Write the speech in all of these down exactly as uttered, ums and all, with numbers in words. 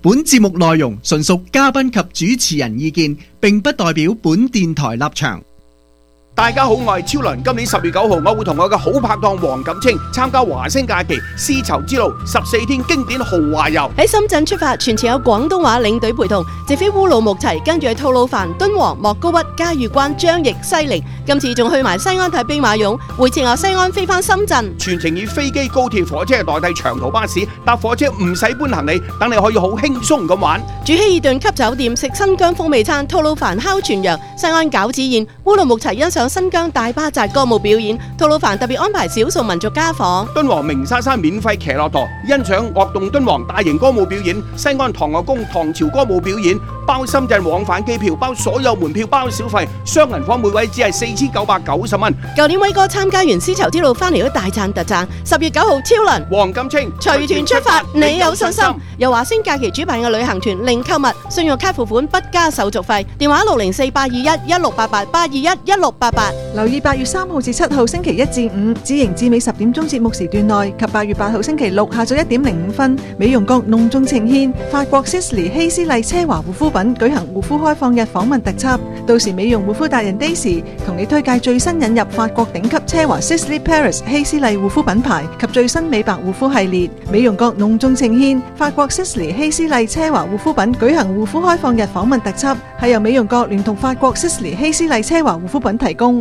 本節目內容純屬嘉賓及主持人意見，並不代表本電台立場。 大家好，我係超倫。今年十月九號，我會同我嘅好拍檔黃錦清參加華星假期絲綢之路十四天經典豪華遊。 喺深圳出發，全程有廣東話領隊陪同，直飛烏魯木齊，跟住去吐魯番、敦煌、莫高窟、嘉峪關、張掖、西寧。今次仲去埋西安睇兵馬俑，回程由西安飛翻深圳。 全程以飛機、高鐵、火車代替長途巴士，搭火車唔使搬行李，等你可以好輕鬆咁玩。 住希爾頓級酒店，食新疆風味餐，吐魯番烤全羊，西安餃子宴，烏魯木齊欣賞新疆大巴扎歌舞表演，吐魯番特別安排少數民族家訪， 敦煌鳴沙山免費騎駱駝，欣賞樂動敦煌大型歌舞表演，西安唐樂宮唐朝歌舞表演，包深圳往返機票，包所有門票，包小費，雙人房每位只係四千九百九十蚊。 舊年威哥參加完絲綢之路翻嚟都大讚特讚，十月九號超輪黃錦清隨團出發，你有信心？由華星假期主辦嘅旅行團，零購物，信用卡付款不加手續費，電話六零四八二一一六八八八二一一六八八。 留意八月三號至七號星期一至五，紫瑩至美十點鐘節目時段內及八月八號星期六下晝一點零五分，美容閣隆重呈獻法國 Sisley 希斯麗奢華護膚品舉行護膚開放日訪問特輯。到時美容護膚達人 Daisy 同你推介最新引入法國頂級奢華 Sisley Paris 希斯麗護膚品牌及最新美白護膚系列。美容閣隆重呈獻法國 Sisley 希斯麗奢華護膚品舉行護膚開放日訪問特輯，係由美容閣聯同法國 Sisley 希斯麗奢華護膚品提供。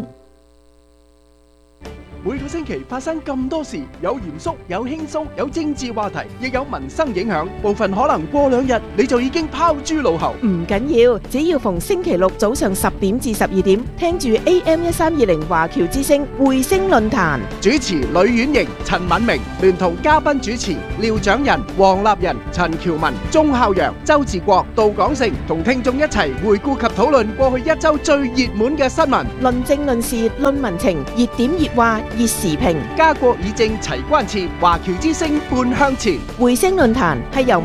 每個星期發生咁多事，有嚴肅，有輕鬆，有政治話題，亦有民生影響。部分可能過兩日你就已經拋諸腦後。 唔緊要，只要逢星期六早上十點至十二點，聽住 A M 一三二零華僑之聲匯星論壇， 主持呂婉瑩、陳敏明，聯同嘉賓主持廖長仁、黃立仁、陳喬文、鐘孝陽、周志國、杜廣成，同聽眾一齊回顧及討論過去一周最熱門嘅新聞， 論政論事論民情，熱點熱話熱時評， 家國議政齊關切，華僑之聲半向前。 匯星論壇係由